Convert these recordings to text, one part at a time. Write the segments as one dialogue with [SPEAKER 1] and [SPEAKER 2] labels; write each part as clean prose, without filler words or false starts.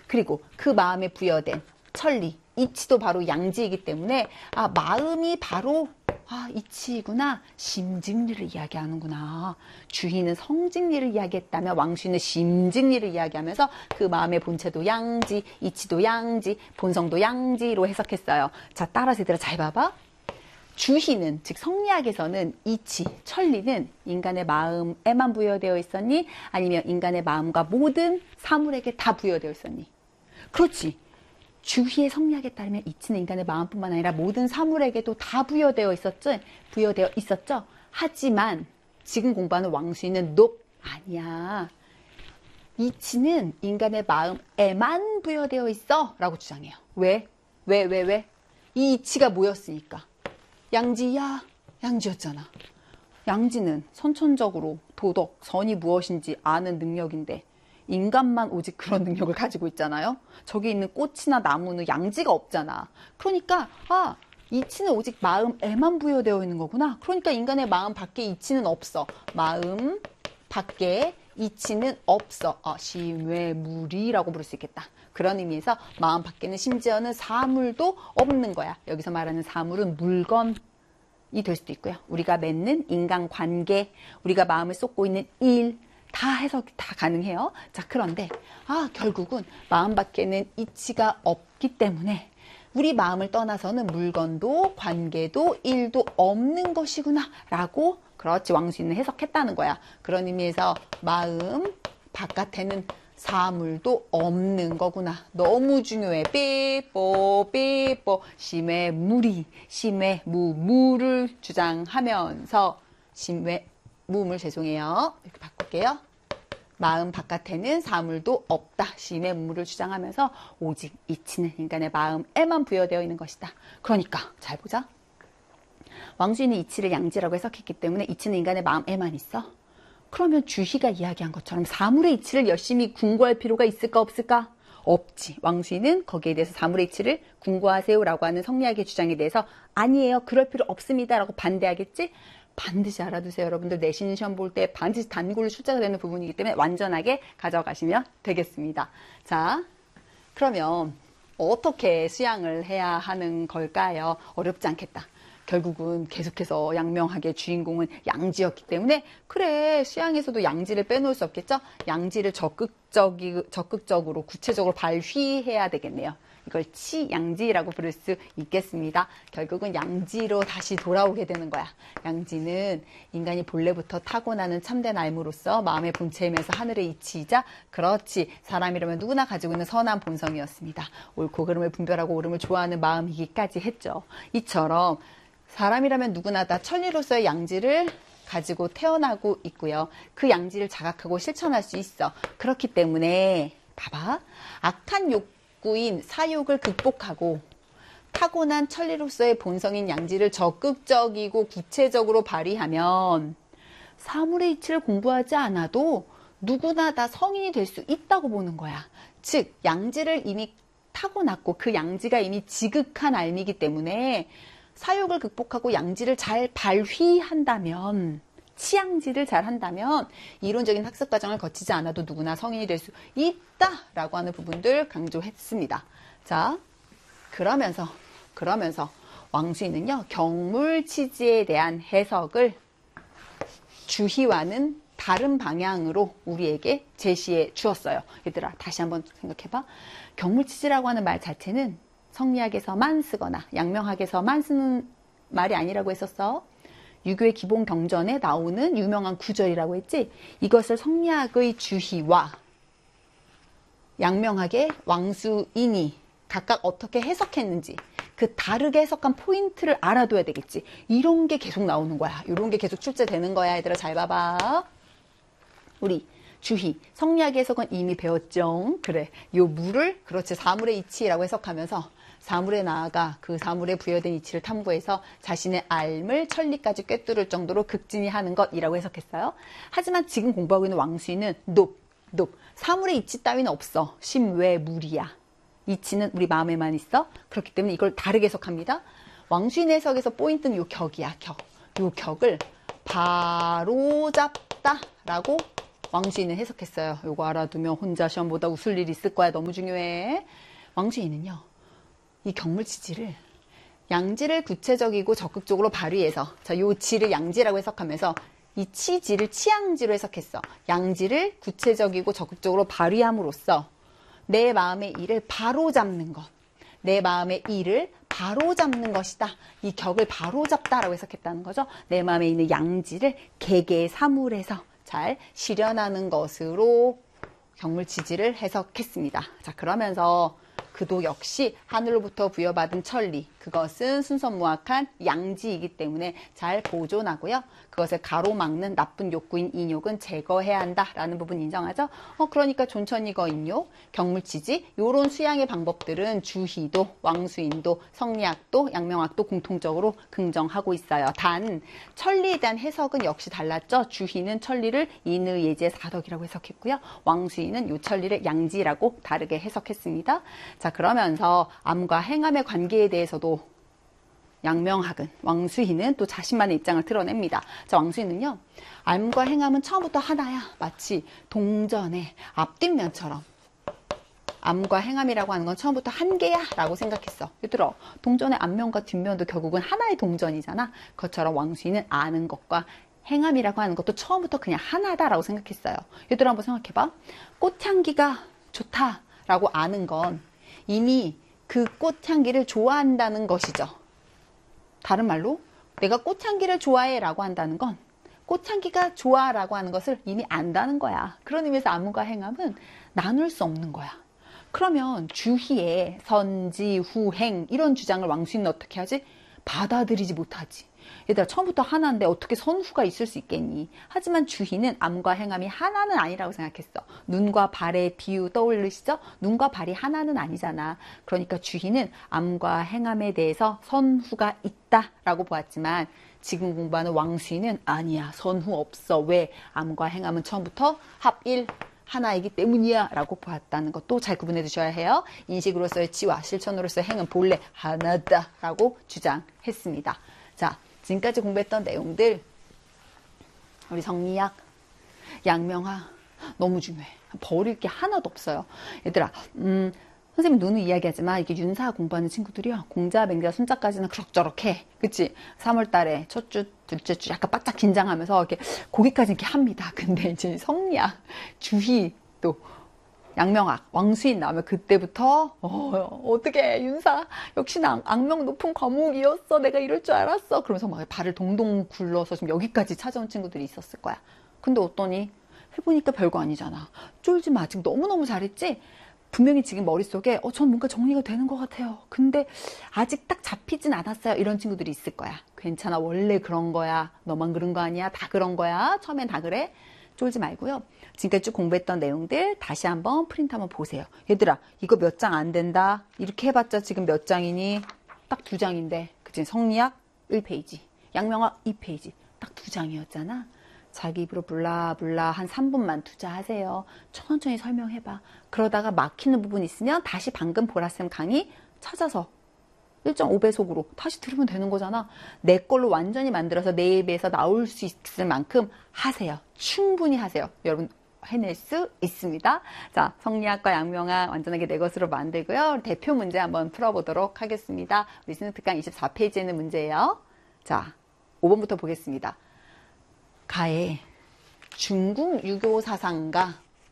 [SPEAKER 1] 그리고 그 마음에 부여된 천리, 이치도 바로 양지이기 때문에 마음이 바로 이치이구나. 심직리를 이야기하는구나. 주희는 성직리를 이야기했다면 왕수는 심직리를 이야기하면서 그 마음의 본체도 양지, 이치도 양지, 본성도 양지로 해석했어요. 자, 따라서 얘들아 잘 봐봐. 주희는, 즉 성리학에서는 이치, 천리는 인간의 마음에만 부여되어 있었니? 아니면 인간의 마음과 모든 사물에게 다 부여되어 있었니? 그렇지. 주희의 성리학에 따르면 이치는 인간의 마음뿐만 아니라 모든 사물에게도 다 부여되어 있었죠. 하지만 지금 공부하는 왕수인은 아니야. 이치는 인간의 마음에만 부여되어 있어 라고 주장해요. 왜? 이 이치가 뭐였으니까? 양지야, 양지였잖아. 양지는 선천적으로 도덕, 선이 무엇인지 아는 능력인데 인간만 오직 그런 능력을 가지고 있잖아요. 저기 있는 꽃이나 나무는 양지가 없잖아. 그러니까 이치는 오직 마음에만 부여되어 있는 거구나. 그러니까 인간의 마음 밖에 이치는 없어. 마음 밖에 이치는 없어. 심외무리라고 부를 수 있겠다. 그런 의미에서 마음 밖에는 심지어는 사물도 없는 거야. 여기서 말하는 사물은 물건이 될 수도 있고요. 우리가 맺는 인간관계, 우리가 마음을 쏟고 있는 일, 다 해석이 다 가능해요. 자, 그런데 결국은 마음 밖에는 이치가 없기 때문에 우리 마음을 떠나서는 물건도 관계도 일도 없는 것이구나 라고, 그렇지, 왕수인은 해석했다는 거야. 그런 의미에서 마음 바깥에는 사물도 없는 거구나. 너무 중요해. 삐뽀 심의 무리, 심의 무를 주장하면서 무물 죄송해요. 이렇게 바꿀게요. 마음 바깥에는 사물도 없다. 심의 무를 주장하면서 오직 이치는 인간의 마음에만 부여되어 있는 것이다. 그러니까 잘 보자. 왕수인은 이치를 양지라고 해석했기 때문에 이치는 인간의 마음에만 있어. 그러면 주희가 이야기한 것처럼 사물의 이치를 열심히 궁구할 필요가 있을까 없을까? 없지. 왕수인은 거기에 대해서 사물의 이치를 궁구하세요라고 하는 성리학의 주장에 대해서 아니에요. 그럴 필요 없습니다. 라고 반대하겠지? 반드시 알아두세요. 여러분들 내신 시험 볼 때 반드시 단골로 출제가 되는 부분이기 때문에 완전하게 가져가시면 되겠습니다. 자, 그러면 어떻게 수양을 해야 하는 걸까요? 어렵지 않겠다. 결국은 계속해서 양명하게 주인공은 양지였기 때문에 그래, 수양에서도 양지를 빼놓을 수 없겠죠? 양지를 적극적으로 구체적으로 발휘해야 되겠네요. 이걸 치양지라고 부를 수 있겠습니다. 결국은 양지로 다시 돌아오게 되는 거야. 양지는 인간이 본래부터 타고나는 참된 알무로서 마음의 본체이면서 하늘의 이치이자, 그렇지, 사람이라면 누구나 가지고 있는 선한 본성이었습니다. 옳고 그름을 분별하고 옳음을 좋아하는 마음이기까지 했죠. 이처럼 사람이라면 누구나 다 천리로서의 양지를 가지고 태어나고 있고요. 그 양지를 자각하고 실천할 수 있어. 그렇기 때문에 봐봐. 악한 욕구인 사욕을 극복하고 타고난 천리로서의 본성인 양지를 적극적이고 구체적으로 발휘하면 사물의 이치를 공부하지 않아도 누구나 다 성인이 될 수 있다고 보는 거야. 즉, 양지를 이미 타고났고 그 양지가 이미 지극한 알미이기 때문에 사욕을 극복하고 양지를 잘 발휘한다면, 치양지를 잘 한다면 이론적인 학습 과정을 거치지 않아도 누구나 성인이 될 수 있다라고 하는 부분들 강조했습니다. 자, 그러면서 왕수인은요, 경물치지에 대한 해석을 주희와는 다른 방향으로 우리에게 제시해 주었어요. 얘들아, 다시 한번 생각해봐. 경물치지라고 하는 말 자체는 성리학에서만 쓰거나 양명학에서만 쓰는 말이 아니라고 했었어. 유교의 기본 경전에 나오는 유명한 구절이라고 했지. 이것을 성리학의 주희와 양명학의 왕수인이 각각 어떻게 해석했는지, 그 다르게 해석한 포인트를 알아둬야 되겠지. 이런 게 계속 나오는 거야. 이런 게 계속 출제되는 거야. 얘들아, 잘 봐봐. 우리 주희, 성리학의 해석은 이미 배웠죠. 그래, 요 무를, 그렇지, 사물의 이치라고 해석하면서 사물에 나아가 그 사물에 부여된 이치를 탐구해서 자신의 알을 천리까지 꿰뚫을 정도로 극진히 하는 것이라고 해석했어요. 하지만 지금 공부하고 있는 왕수인은 사물의 이치 따위는 없어. 심외무리야. 이치는 우리 마음에만 있어. 그렇기 때문에 이걸 다르게 해석합니다. 왕수인 해석에서 포인트는 요 격이야. 격. 요 격을 바로잡다라고 왕수인은 해석했어요. 요거 알아두면 혼자 시험보다 웃을 일 있을 거야. 너무 중요해. 왕수인은요, 이 경물치지를 양지를 구체적이고 적극적으로 발휘해서, 자, 요 지를 양지라고 해석하면서 이 치지를 치양지로 해석했어. 양지를 구체적이고 적극적으로 발휘함으로써 내 마음의 일을 바로 잡는 것. 내 마음의 일을 바로 잡는 것이다. 이 격을 바로 잡다라고 해석했다는 거죠. 내 마음에 있는 양지를 개개사물해서 잘 실현하는 것으로 경물치지를 해석했습니다. 자, 그러면서 그도 역시 하늘로부터 부여받은 천리, 그것은 순선무악한 양지이기 때문에 잘 보존하고요. 그것을 가로막는 나쁜 욕구인 인욕은 제거해야 한다라는 부분 인정하죠. 그러니까 존천이거 인욕, 경물치지 요런 수양의 방법들은 주희도, 왕수인도, 성리학도, 양명학도 공통적으로 긍정하고 있어요. 단 천리에 대한 해석은 역시 달랐죠. 주희는 천리를 인의 예제 사덕이라고 해석했고요. 왕수인은 요 천리를 양지라고 다르게 해석했습니다. 자, 그러면서 암과 행암의 관계에 대해서도 양명학은, 왕수희는 또 자신만의 입장을 드러냅니다. 자, 왕수희는요, 암과 행암은 처음부터 하나야. 마치 동전의 앞뒷면처럼. 암과 행암이라고 하는 건 처음부터 한 개야 라고 생각했어. 얘들아, 동전의 앞면과 뒷면도 결국은 하나의 동전이잖아. 그것처럼 왕수희는 아는 것과 행암이라고 하는 것도 처음부터 그냥 하나다라고 생각했어요. 얘들아, 한번 생각해봐. 꽃향기가 좋다라고 아는 건 이미 그 꽃향기를 좋아한다는 것이죠. 다른 말로 내가 꽃향기를 좋아해 라고 한다는 건 꽃향기가 좋아 라고 하는 것을 이미 안다는 거야. 그런 의미에서 암과 행암은 나눌 수 없는 거야. 그러면 주희의 선지, 후행 이런 주장을 왕수인은 어떻게 하지? 받아들이지 못하지. 얘들아, 처음부터 하나인데 어떻게 선후가 있을 수 있겠니? 하지만 주희는 암과 행암이 하나는 아니라고 생각했어. 눈과 발의 비유 떠올리시죠? 눈과 발이 하나는 아니잖아. 그러니까 주희는 암과 행암에 대해서 선후가 있다라고 보았지만 지금 공부하는 왕수인은 아니야. 선후 없어. 왜? 암과 행암은 처음부터 합일 하나이기 때문이야 라고 보았다는 것도 잘 구분해 두셔야 해요. 인식으로서의 치와 실천으로서의 행은 본래 하나다 라고 주장했습니다. 자, 지금까지 공부했던 내용들 우리 성리학, 양명학 너무 중요해. 버릴 게 하나도 없어요. 얘들아, 선생님 누누이 이야기하지만 이게 윤사 공부하는 친구들이요, 공자, 맹자, 순자까지는 그럭저럭 해. 그치? 3월 달에 첫 주, 둘째 주 약간 바짝 긴장하면서 이렇게 거기까지 이렇게 합니다. 근데 이제 성리학, 주희, 또 양명학, 왕수인 나오면 그때부터 어떻게 윤사 역시나 악명 높은 과목이었어. 내가 이럴 줄 알았어. 그러면서 막 발을 동동 굴러서 좀 여기까지 찾아온 친구들이 있었을 거야. 근데 어떠니? 해보니까 별거 아니잖아. 쫄지 마. 아직 너무너무 잘했지? 분명히 지금 머릿속에 전 뭔가 정리가 되는 것 같아요. 근데 아직 딱 잡히진 않았어요. 이런 친구들이 있을 거야. 괜찮아. 원래 그런 거야. 너만 그런 거 아니야. 다 그런 거야. 처음엔 다 그래. 쫄지 말고요. 지금까지 쭉 공부했던 내용들 다시 한번 프린트 한번 보세요. 얘들아, 이거 몇 장 안 된다. 이렇게 해봤자 지금 몇 장이니? 딱 2장인데. 그치? 성리학 1페이지, 양명학 2페이지. 딱 2장이었잖아. 자기 입으로 블라블라 한 3분만 투자하세요. 천천히 설명해봐. 그러다가 막히는 부분 있으면 다시 방금 보라쌤 강의 찾아서 1.5배속으로 다시 들으면 되는 거잖아. 내 걸로 완전히 만들어서 내 입에서 나올 수 있을 만큼 하세요. 충분히 하세요. 여러분 해낼 수 있습니다. 자, 성리학과 양명학 완전하게 내 것으로 만들고요. 대표 문제 한번 풀어보도록 하겠습니다. 우리 수능특강 24페이지에 있는 문제예요. 자, 5번부터 보겠습니다. 가의 중국 유교 사상가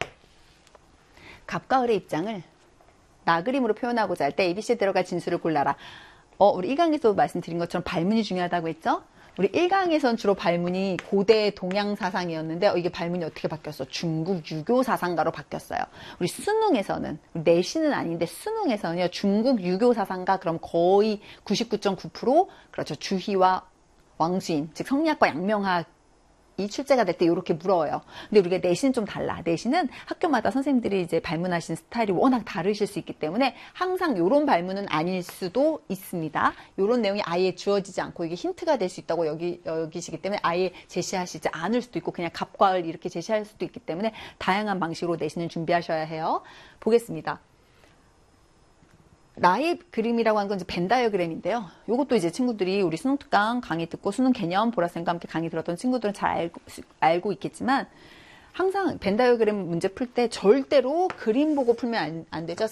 [SPEAKER 1] 갑과 을의 입장을 나그림으로 표현하고자 할 때 ABC에 들어갈 진수를 골라라. 우리 1강에서 말씀드린 것처럼 발문이 중요하다고 했죠? 우리 1강에서는 주로 발문이 고대 동양 사상이었는데 이게 발문이 어떻게 바뀌었어? 중국 유교 사상가로 바뀌었어요. 우리 수능에서는, 내신은 아닌데 수능에서는요, 중국 유교 사상가 그럼 거의 99.9% 그렇죠. 주희와 왕수인, 즉 성리학과 양명학 이 출제가 될 때 이렇게 물어요. 근데 우리가 내신은 좀 달라. 내신은 학교마다 선생님들이 이제 발문하시는 스타일이 워낙 다르실 수 있기 때문에 항상 이런 발문은 아닐 수도 있습니다. 이런 내용이 아예 주어지지 않고 이게 힌트가 될 수 있다고 여기시기 때문에 아예 제시하시지 않을 수도 있고 그냥 갑과 을 이렇게 제시할 수도 있기 때문에 다양한 방식으로 내신을 준비하셔야 해요. 보겠습니다. 나의 그림이라고 하는 건 이제 벤 다이어그램인데요. 이것도 이제 친구들이 우리 수능특강 강의 듣고 수능 개념 보라쌤과 함께 강의 들었던 친구들은 잘 알고 있겠지만 항상 벤 다이어그램 문제 풀 때 절대로 그림 보고 풀면 안 되죠.